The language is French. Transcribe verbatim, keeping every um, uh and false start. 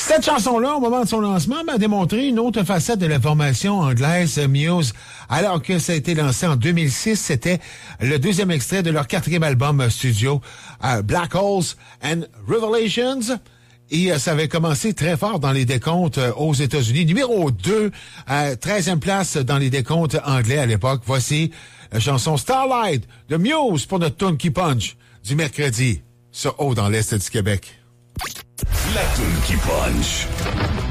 Cette chanson-là, au moment de son lancement, m'a démontré une autre facette de la formation anglaise Muse. Alors que ça a été lancé en deux mille six, c'était le deuxième extrait de leur quatrième album studio, euh, Black Holes and Revelations. Et euh, ça avait commencé très fort dans les décomptes euh, aux États-Unis. Numéro deux, euh, treizième place dans les décomptes anglais à l'époque. Voici la chanson Starlight de Muse pour notre tune qui punch du mercredi, sur Haut dans l'Est du Québec. La tune qui punch.